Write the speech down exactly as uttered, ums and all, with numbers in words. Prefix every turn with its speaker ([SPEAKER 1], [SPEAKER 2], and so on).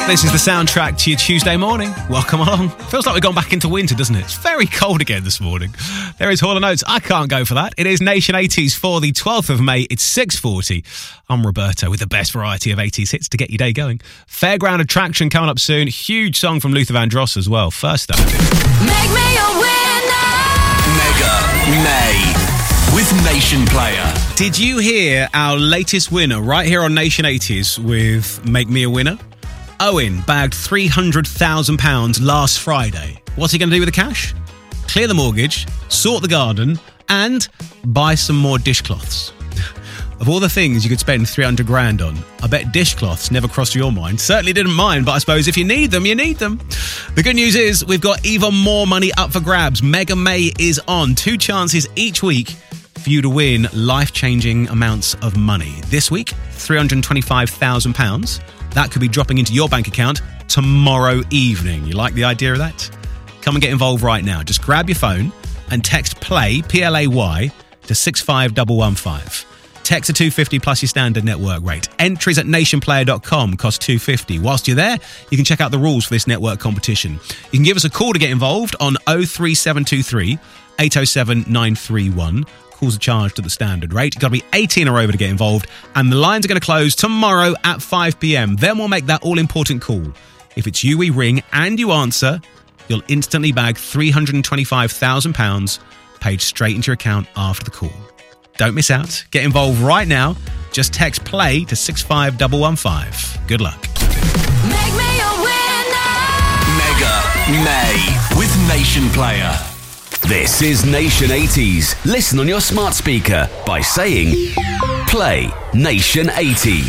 [SPEAKER 1] This is the soundtrack to your Tuesday morning. Welcome along. Feels like we've gone back into winter, doesn't it? It's very cold again this morning. There is Hall and Oates. I can't go for that. It is Nation eighties for the twelfth of May. It's six forty. I'm Roberto with the best variety of eighties hits to get your day going. Fairground Attraction coming up soon. Huge song from Luther Vandross as well. First up.
[SPEAKER 2] Make me a winner!
[SPEAKER 3] Mega May with Nation Player.
[SPEAKER 1] Did you hear our latest winner right here on Nation eighties with Make Me a Winner? Owen bagged three hundred thousand pounds last Friday. What's he going to do with the cash? Clear the mortgage, sort the garden, and buy some more dishcloths. Of all the things you could spend three hundred grand on, I bet dishcloths never crossed your mind. Certainly didn't mine, but I suppose if you need them, you need them. The good news is we've got even more money up for grabs. Mega May is on. Two chances each week for you to win life-changing amounts of money. This week, three hundred twenty-five thousand pounds. That could be dropping into your bank account tomorrow evening. You like the idea of that? Come and get involved right now. Just grab your phone and text PLAY, P L A Y, to six five one one five. Text to two hundred fifty plus your standard network rate. Entries at nationplayer dot com cost two hundred fifty. Whilst you're there, you can check out the rules for this network competition. You can give us a call to get involved on oh three seven two three, eight oh seven, nine three one. Calls are charged at the standard rate. You've got to be eighteen or over to get involved. And the lines are going to close tomorrow at five p.m. Then we'll make that all-important call. If it's you we ring and you answer, you'll instantly bag three hundred twenty-five thousand pounds paid straight into your account after the call. Don't miss out. Get involved right now. Just text PLAY to six five one one five. Good luck.
[SPEAKER 2] Make me a winner!
[SPEAKER 3] Mega May with Nation Player. This is Nation eighties. Listen on your smart speaker by saying Play Nation eighties.